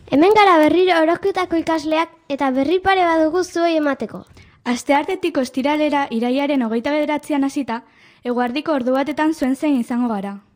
Hemen gara berriro Orozketako ikasleak eta berri pare badugu zuei emateko. Asteartetik ostiralera irailaren 29an hasita, eguerdiko ordu batetan zuen zain izango gara.